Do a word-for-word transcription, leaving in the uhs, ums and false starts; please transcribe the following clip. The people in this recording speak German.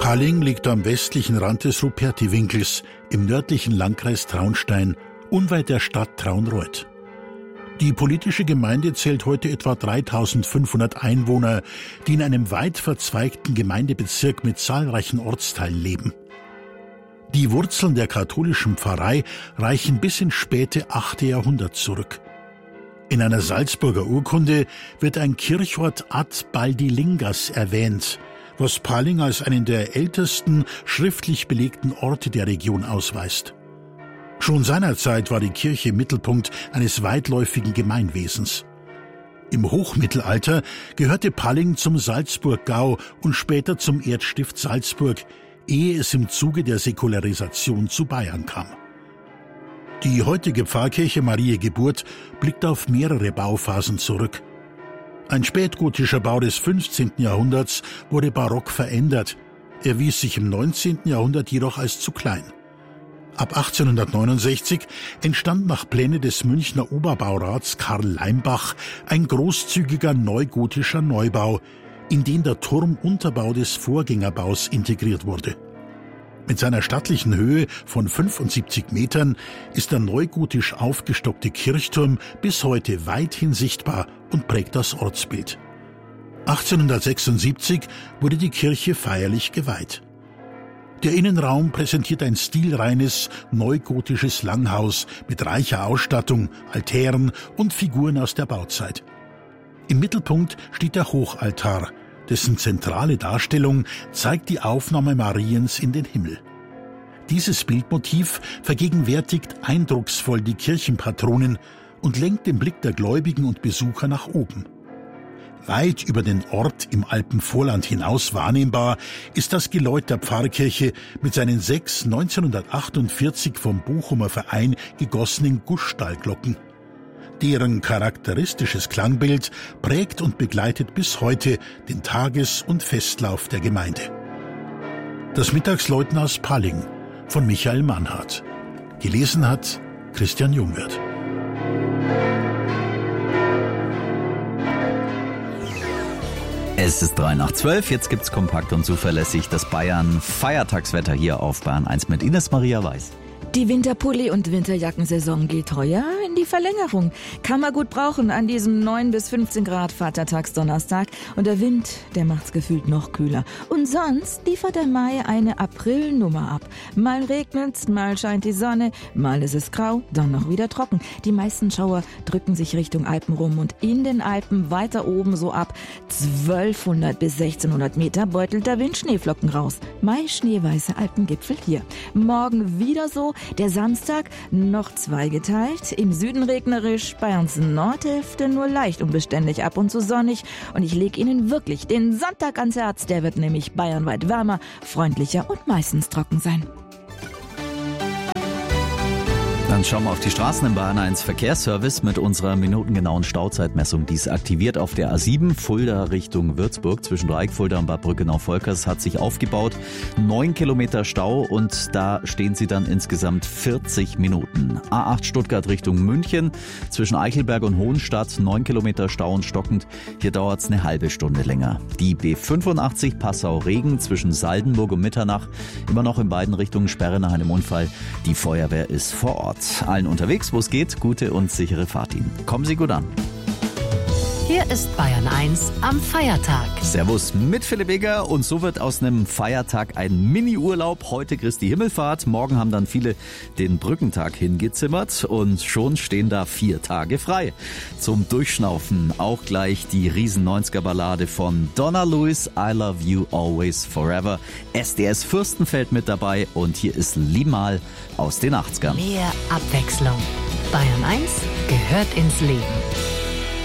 Palling liegt am westlichen Rand des Rupertiwinkels im nördlichen Landkreis Traunstein, unweit der Stadt Traunreut. Die politische Gemeinde zählt heute etwa dreitausendfünfhundert Einwohner, die in einem weit verzweigten Gemeindebezirk mit zahlreichen Ortsteilen leben. Die Wurzeln der katholischen Pfarrei reichen bis ins späte achte Jahrhundert zurück. In einer Salzburger Urkunde wird ein Kirchort ad Baldilingas erwähnt, was Palling als einen der ältesten schriftlich belegten Orte der Region ausweist. Schon seinerzeit war die Kirche Mittelpunkt eines weitläufigen Gemeinwesens. Im Hochmittelalter gehörte Palling zum Salzburggau und später zum Erzstift Salzburg, ehe es im Zuge der Säkularisation zu Bayern kam. Die heutige Pfarrkirche Mariä Geburt blickt auf mehrere Bauphasen zurück. Ein spätgotischer Bau des fünfzehnten Jahrhunderts wurde barock verändert, erwies sich im neunzehnten Jahrhundert jedoch als zu klein. Ab achtzehnhundertneunundsechzig entstand nach Pläne des Münchner Oberbaurats Karl Leimbach ein großzügiger neugotischer Neubau, in den der Turmunterbau des Vorgängerbaus integriert wurde. Mit seiner stattlichen Höhe von fünfundsiebzig Metern ist der neugotisch aufgestockte Kirchturm bis heute weithin sichtbar und prägt das Ortsbild. achtzehnhundertsechsundsiebzig wurde die Kirche feierlich geweiht. Der Innenraum präsentiert ein stilreines, neugotisches Langhaus mit reicher Ausstattung, Altären und Figuren aus der Bauzeit. Im Mittelpunkt steht der Hochaltar, dessen zentrale Darstellung zeigt die Aufnahme Mariens in den Himmel. Dieses Bildmotiv vergegenwärtigt eindrucksvoll die Kirchenpatronin und lenkt den Blick der Gläubigen und Besucher nach oben. Weit über den Ort im Alpenvorland hinaus wahrnehmbar ist das Geläut der Pfarrkirche mit seinen sechs neunzehnhundertachtundvierzig vom Bochumer Verein gegossenen Gussstahlglocken. Deren charakteristisches Klangbild prägt und begleitet bis heute den Tages- und Festlauf der Gemeinde. Das Mittagsläuten aus Palling von Michael Mannhardt. Gelesen hat Christian Jungwirth. Es ist drei nach zwölf, jetzt gibt's kompakt und zuverlässig das Bayern-Feiertagswetter hier auf Bayern eins mit Ines Maria Weiß. Die Winterpulli- und Winterjackensaison geht heuer in die Verlängerung. Kann man gut brauchen an diesem neun bis fünfzehn Grad Vatertagsdonnerstag. Und der Wind, der macht's gefühlt noch kühler. Und sonst liefert der Mai eine Aprilnummer ab. Mal regnet's, mal scheint die Sonne, mal ist es grau, dann noch wieder trocken. Die meisten Schauer drücken sich Richtung Alpen rum und in den Alpen weiter oben so ab zwölfhundert bis sechzehnhundert Meter beutelt der Wind Schneeflocken raus. Mai schneeweiße Alpengipfel hier. Morgen wieder so. Der Samstag noch zweigeteilt, im Süden regnerisch, Bayerns Nordhälfte nur leicht unbeständig, ab und zu sonnig. Und ich lege Ihnen wirklich den Sonntag ans Herz, der wird nämlich bayernweit wärmer, freundlicher und meistens trocken sein. Dann schauen wir auf die Straßen im Bayern eins Verkehrsservice mit unserer minutengenauen Stauzeitmessung. Die ist aktiviert auf der A sieben, Fulda Richtung Würzburg. Zwischen Dreieck, Fulda und Bad Brückenau-Volkers hat sich aufgebaut. Neun Kilometer Stau und da stehen Sie dann insgesamt vierzig Minuten. A acht Stuttgart Richtung München. Zwischen Eichelberg und Hohenstadt neun Kilometer Stau und stockend. Hier dauert es eine halbe Stunde länger. Die B fünfundachtzig Passau-Regen zwischen Saldenburg und Mitternach. Immer noch in beiden Richtungen Sperre nach einem Unfall. Die Feuerwehr ist vor Ort. Allen unterwegs, wo es geht, gute und sichere Fahrt Ihnen. Kommen Sie gut an. Hier ist Bayern eins am Feiertag. Servus mit Philipp Eger und so wird aus einem Feiertag ein Mini-Urlaub. Heute Christi Himmelfahrt, morgen haben dann viele den Brückentag hingezimmert und schon stehen da vier Tage frei. Zum Durchschnaufen auch gleich die Riesen-neunziger-Ballade von Donna Lewis, I Love You Always Forever. S D S Fürstenfeld mit dabei und hier ist Limal aus den achtzigern. Mehr Abwechslung. Bayern eins gehört ins Leben.